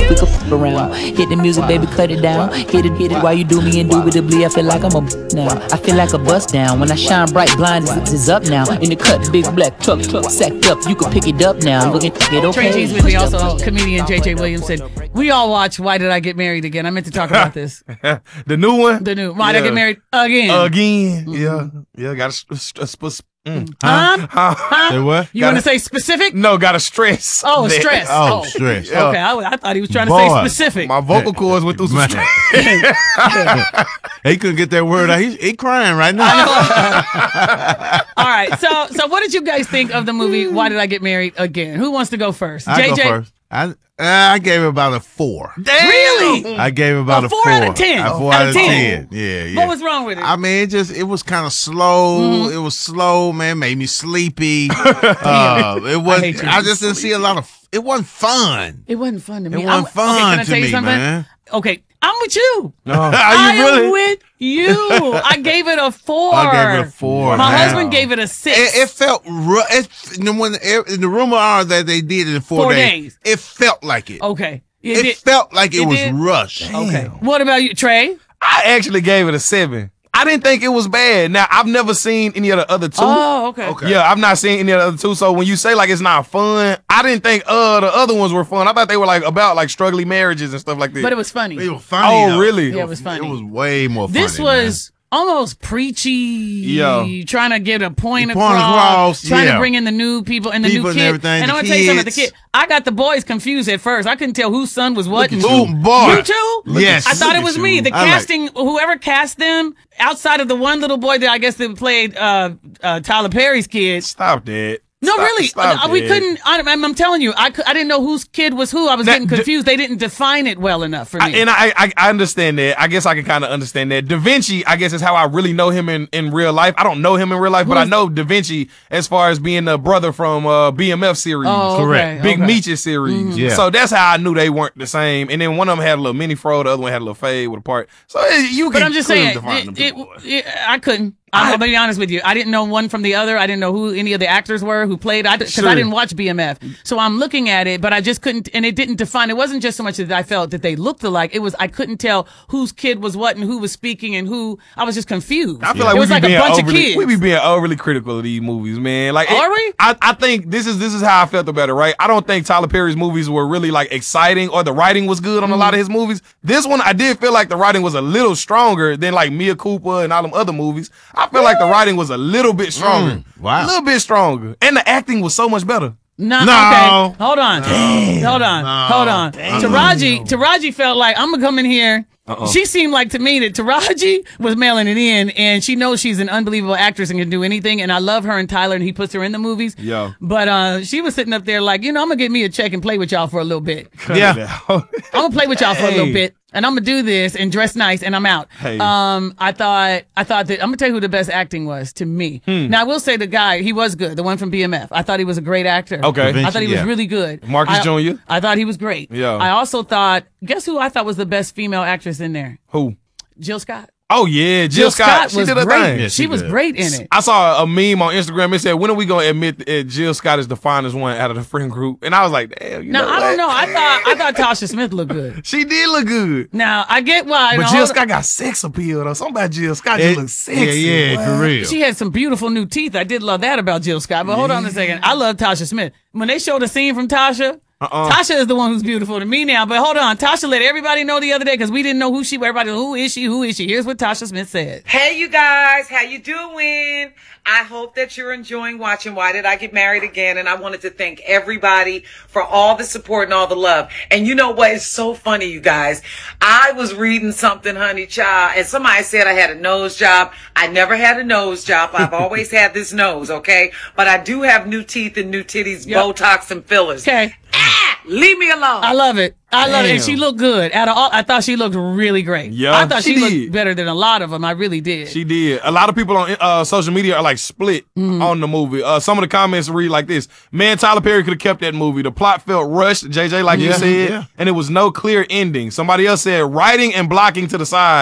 if we could f around. Hit the music, baby, cut it down. Hit it while you do me indubitably. I feel like I'm a now. I feel like a bust down. When I shine bright, blind is up now. In the cut, big black truck, sacked up. You can pick it up now. Looking it okay. Trey G's with me, also comedian JJ Williamson. We all watch Why Did I Get Married Again? I meant to talk about this. The new one? The new. Why Did I Get Married Again? Again. Yeah, got to Say what? You want to say specific? No, got to stress. Oh, stress. Oh, stress. Yeah. Okay, I thought he was trying to say specific. My vocal cords went through some stress. He couldn't get that word out. He crying right now. All right, so what did you guys think of the movie Why Did I Get Married Again? Who wants to go first? I JJ? go first. I gave it about a 4. Damn. Really? I gave it about a 4 out of 10. A 4 out of 10. Yeah. What was wrong with it? I mean, it was kind of slow. Mm-hmm. It was slow, man. Made me sleepy. It wasn't. I just didn't see a lot of. It wasn't fun. It wasn't fun to me. It wasn't fun can I to tell you me, something? man. Okay, I'm with you. No. Are you I'm with you. I gave it a 4. I gave it a 4. My man. husband gave it a 6. It felt rough. The rumor are that they did it in 4 days. It felt like it. Okay. It felt like it was rushed. Okay. What about you, Trey? I actually gave it a 7. I didn't think it was bad. Now, I've never seen any of the other 2. Oh, okay. Yeah, I've not seen any of the other 2. So when you say like it's not fun, I didn't think the other ones were fun. I thought they were like about like struggling marriages and stuff like that. But it was funny. It was funny. Oh, really? Yeah, it was funny. It was way more funny. This was almost preachy, trying to get a point across, trying to bring in the new people and the new and kid. everything, And I'm going to tell you something about the kid. I got the boys confused at first. I couldn't tell whose son was what. Boy. You too? Yes. I thought it was me. The casting, whoever cast them, outside of the one little boy that I guess that played Tyler Perry's kid. Stop that. No, really. Stop We that. couldn't. I'm telling you, I didn't know whose kid was who. I was getting confused. They didn't define it well enough for me. I understand that. I guess I can kind of understand that. Da Vinci, I guess, is how I really know him in real life. I don't know him in real life, but I know Da Vinci as far as being the brother from BMF series. Oh, correct. Big Meech's series. Mm-hmm. Yeah. So that's how I knew they weren't the same. And then one of them had a little mini fro, the other one had a little fade with a part. So you can But I'm just clearly saying, define them two boys. I couldn't. I'll be honest with you. I didn't know one from the other. I didn't know who any of the actors were who played. Because I didn't watch BMF. So I'm looking at it, but I just couldn't. And it didn't define. It wasn't just so much that I felt that they looked alike. It was I couldn't tell whose kid was what and who was speaking and who. I was just confused. I feel like it was like a bunch of kids. We be being overly critical of these movies, man. Like, Are we? I think this is how I felt about it, right? I don't think Tyler Perry's movies were really like exciting or the writing was good on a lot of his movies. This one, I did feel like the writing was a little stronger than like Mia Cooper and all them other movies. I feel like the writing was a little bit stronger. Wow. A little bit stronger. And the acting was so much better. No. No. Okay. Hold on. Hold on. Taraji felt like I'm gonna come in here. She seemed like to me that Taraji was mailing it in, and she knows she's an unbelievable actress and can do anything. And I love her and Tyler, and he puts her in the movies. Yeah. But she was sitting up there like, I'm gonna get me a check and play with y'all for a little bit. Yeah. I'm gonna play with y'all for a little bit. And I'm gonna do this and dress nice and I'm out. Hey. I thought that I'm gonna tell you who the best acting was to me. Now I will say the guy, he was good, the one from BMF. I thought he was a great actor. Okay. I thought he was really good. Marcus Jr.? I thought he was great. Yeah. I also thought, guess who I thought was the best female actress in there? Who? Jill Scott. Oh, yeah. Jill Scott. She was did her great. thing. Yeah, she was great in it. I saw a meme on Instagram. It said, when are we going to admit that Jill Scott is the finest one out of the friend group? And I was like, damn, Now, I don't know. I thought Tasha Smith looked good. She did look good. Now, I get why. But Jill Scott got sex appeal, though. Something about Jill Scott just looks sexy. Yeah, for real. She had some beautiful new teeth. I did love that about Jill Scott. But hold on a second. I love Tasha Smith. When they showed the scene from Tasha, Tasha is the one who's beautiful to me now. But hold on. Tasha let everybody know the other day because we didn't know who she was. Everybody, who is she? Who is she? Here's what Tasha Smith said. Hey, you guys. How you doing? I hope that you're enjoying watching Why Did I Get Married Again? And I wanted to thank everybody for all the support and all the love. And you know what? It's so funny, you guys. I was reading something, honey child, and somebody said I had a nose job. I never had a nose job. I've always had this nose, okay? But I do have new teeth and new titties, Botox and fillers. Okay. Leave me alone. I love it. I love it. And she looked good. Out of all, I thought she looked really great. Yeah, I thought she did. looked better than a lot of them. I really did. She did. A lot of people on social media are like split on the movie. Some of the comments read like this. Man, Tyler Perry could have kept that movie. The plot felt rushed, JJ, like you said, and it was no clear ending. Somebody else said writing and blocking to the side.